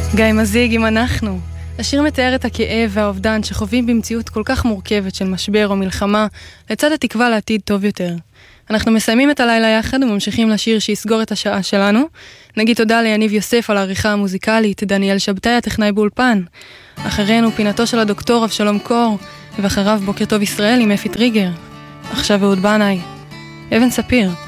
גיא מזיג עם אנחנו. השיר מתאר את הכאב והאובדן שחווים במציאות כל כך מורכבת של משבר או מלחמה, לצד התקווה לעתיד טוב יותר. אנחנו מסיימים את הלילה יחד וממשיכים לשיר שיסגור את השעה שלנו. נגיד תודה ליניב יוסף על העריכה המוזיקלית, דניאל שבתאי הטכנאי באולפן. אחרינו פינתו של הדוקטור אבשלום קור, ואחריו בוקר טוב ישראל עם אפי טריגר. עכשיו אהוד בנאי. אבן ספיר.